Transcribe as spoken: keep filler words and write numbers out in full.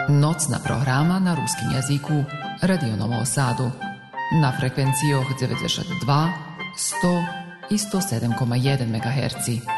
Nocna programa na ruskim jeziku Radio Novom Sadu na frekvencijoh devedeset dva, sto i sto sedam zarez jedan megaherca.